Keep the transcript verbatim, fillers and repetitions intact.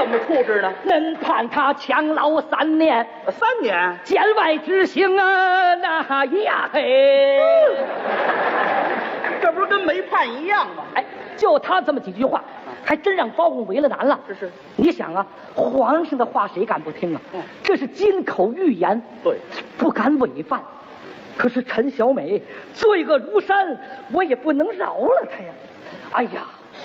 怎么处置呢？ 恁判他强牢三年， 三年， 监外执行啊，那呀嘿， 这不是跟没判一样吗？ 哎，就他这么几句话，还真让包公为了难了。 是是， 你想啊，皇上的话谁敢不听啊？ 嗯， 这是金口玉言， 对， 不敢违犯。可是陈小美罪恶如山，我也不能饶了她呀。哎呀！